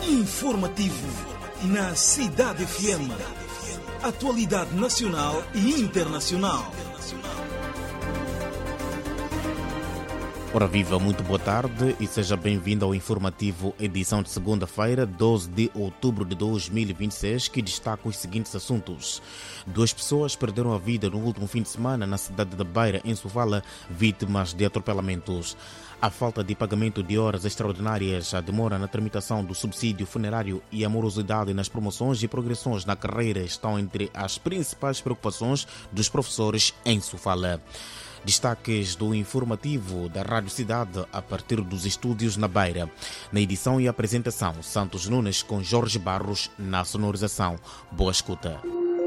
Informativo na Cidade FM. Atualidade nacional e internacional. Ora viva, muito boa tarde e seja bem-vindo ao Informativo, edição de segunda-feira, 12 de outubro de 2026, que destaca os seguintes assuntos. 2 pessoas perderam a vida no último fim de semana na cidade da Beira, em Sofala, vítimas de atropelamentos. A falta de pagamento de horas extraordinárias, a demora na tramitação do subsídio funerário e a morosidade nas promoções e progressões na carreira estão entre as principais preocupações dos professores em Sofala. Destaques do informativo da Rádio Cidade a partir dos estúdios na Beira. Na edição e apresentação, Santos Nunes com Jorge Barros na sonorização. Boa escuta.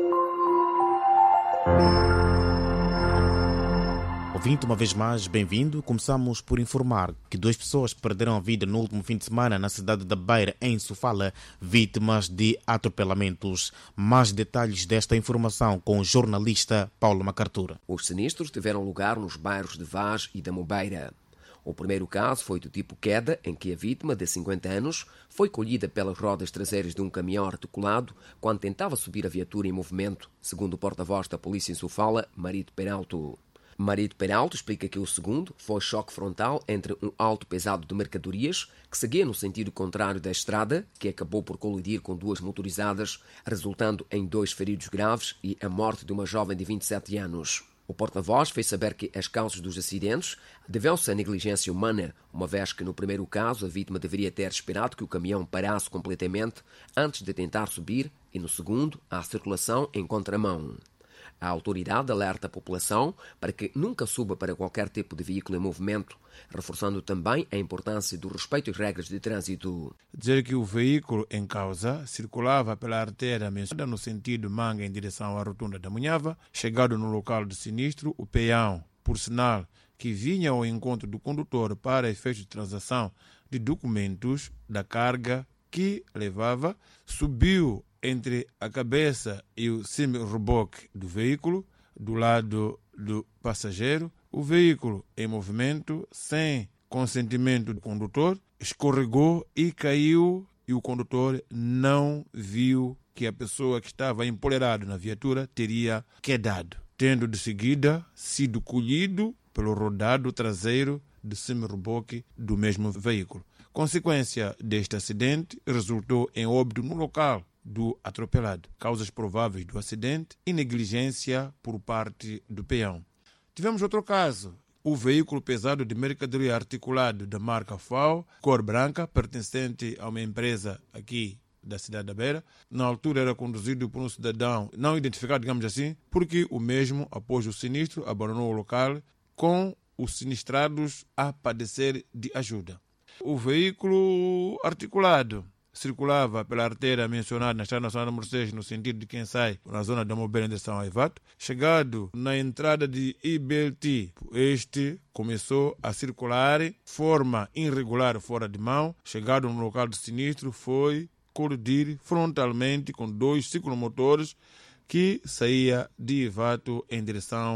Ouvinte, uma vez mais, bem-vindo. Começamos por informar que 2 pessoas perderam a vida no último fim de semana na cidade da Beira, em Sofala, vítimas de atropelamentos. Mais detalhes desta informação com o jornalista Paulo Macartura. Os sinistros tiveram lugar nos bairros de Vaz e da Mobeira. O primeiro caso foi do tipo queda, em que a vítima, de 50 anos, foi colhida pelas rodas traseiras de um caminhão articulado quando tentava subir a viatura em movimento, segundo o porta-voz da polícia em Sofala, Marito Peralto. Marito Peralto explica que o segundo foi choque frontal entre um auto pesado de mercadorias que seguia no sentido contrário da estrada, que acabou por colidir com 2 motorizadas, resultando em 2 feridos graves e a morte de uma jovem de 27 anos. O porta-voz fez saber que as causas dos acidentes devem-se à negligência humana, uma vez que no primeiro caso a vítima deveria ter esperado que o caminhão parasse completamente antes de tentar subir e no segundo à circulação em contramão. A autoridade alerta a população para que nunca suba para qualquer tipo de veículo em movimento, reforçando também a importância do respeito às regras de trânsito. Dizer que o veículo em causa circulava pela artéria mencionada no sentido Manga em direção à rotunda da Munhava. Chegado no local do sinistro, o peão, por sinal que vinha ao encontro do condutor para efeito de transação de documentos da carga que levava, subiu entre a cabeça e o semi-reboque do veículo, do lado do passageiro. O veículo em movimento, sem consentimento do condutor, escorregou e caiu, e o condutor não viu que a pessoa que estava empoleirada na viatura teria quedado, tendo de seguida sido colhido pelo rodado traseiro do semi-reboque do mesmo veículo. Consequência deste acidente resultou em óbito no local do atropelado. Causas prováveis do acidente e negligência por parte do peão. Tivemos outro caso. O veículo pesado de mercadoria articulado da marca FAO, cor branca, pertencente a uma empresa aqui da cidade da Beira, na altura era conduzido por um cidadão não identificado, digamos assim, porque o mesmo, após o sinistro, abandonou o local com os sinistrados a padecer de ajuda. O veículo articulado circulava pela artéria mencionada na Estrada Nacional número 6, no sentido de quem sai na zona da Mobeira em direção ao Aivato. Chegado na entrada de IBLT, este começou a circular de forma irregular fora de mão. Chegado no local do sinistro, foi colidir frontalmente com 2 ciclomotores que saía de Aivato em direção